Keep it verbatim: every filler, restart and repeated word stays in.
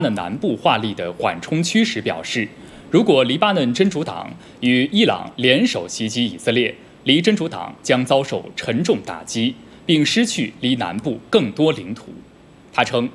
嫩南部划立的缓冲区时表示，如果黎巴嫩真主党与伊朗联手袭击以色列，黎真主党将遭受沉重打击，并失去黎南部更多领土。他称，